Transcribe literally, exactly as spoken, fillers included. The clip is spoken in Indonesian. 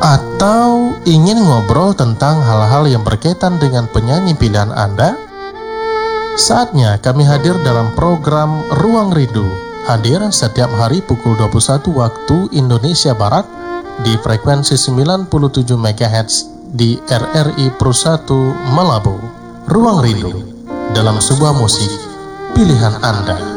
Atau ingin ngobrol tentang hal-hal yang berkaitan dengan penyanyi pilihan Anda? Saatnya kami hadir dalam program Ruang Rindu. Hadir setiap hari pukul dua puluh satu waktu Indonesia Barat di frekuensi sembilan puluh tujuh megahertz di R R I Pro satu Malabo. Ruang Rindu dalam sebuah musik pilihan Anda.